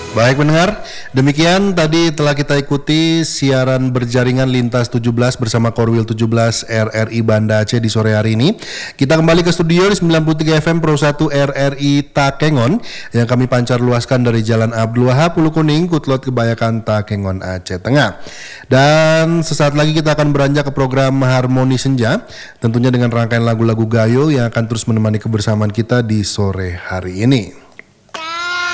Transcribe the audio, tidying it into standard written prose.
Baik pendengar, demikian tadi telah kita ikuti siaran berjaringan Lintas 17 bersama Korwil 17 RRI Banda Aceh di sore hari ini. Kita kembali ke studio di 93 FM Pro 1 RRI Takengon yang kami pancar luaskan dari Jalan Abdul Wahab, Pulau Kuning, Kutlot Kebayakan, Takengon, Aceh Tengah. Dan sesaat lagi kita akan beranjak ke program Harmoni Senja, tentunya dengan rangkaian lagu-lagu gayo yang akan terus menemani kebersamaan kita di sore hari ini.